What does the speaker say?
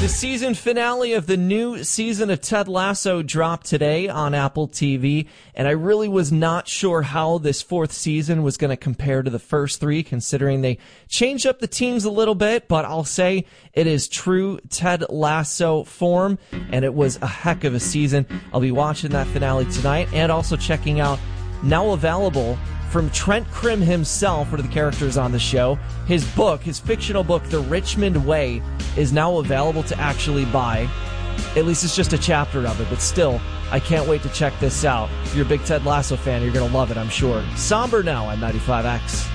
The season finale of the new season of Ted Lasso dropped today on Apple TV, and I really was not sure how this fourth season was going to compare to the first three, considering they changed up the teams a little bit, but I'll say it is true Ted Lasso form, and it was a heck of a season. I'll be watching that finale tonight, and also checking out, now available from Trent Crimm himself, one of the characters on the show. His book, his fictional book, The Richmond Way, is now available to actually buy. At least it's just a chapter of it, but still, I can't wait to check this out. If you're a big Ted Lasso fan, you're going to love it, I'm sure. Somber now on 95X.